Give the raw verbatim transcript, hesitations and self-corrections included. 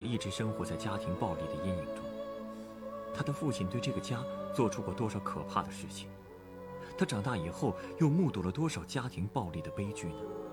一直生活在家庭暴力的阴影中。他的父亲对这个家做出过多少可怕的事情？他长大以后又目睹了多少家庭暴力的悲剧呢？